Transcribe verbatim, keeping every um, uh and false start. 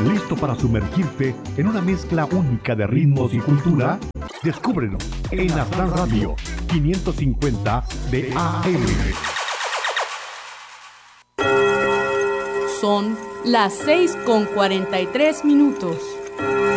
¿Listo para sumergirte en una mezcla única de ritmos y cultura? Descúbrenos en Aztlán Radio quinientos cincuenta de A M. Son las seis con cuarenta y tres minutos.